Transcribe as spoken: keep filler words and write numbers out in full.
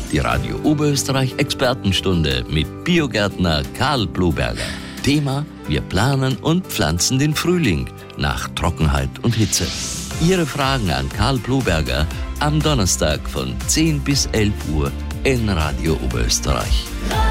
Die Radio Oberösterreich Expertenstunde mit Biogärtner Karl Bloberger. Thema: Wir planen und pflanzen den Frühling nach Trockenheit und Hitze. Ihre Fragen an Karl Bloberger am Donnerstag von zehn bis elf Uhr in Radio Oberösterreich.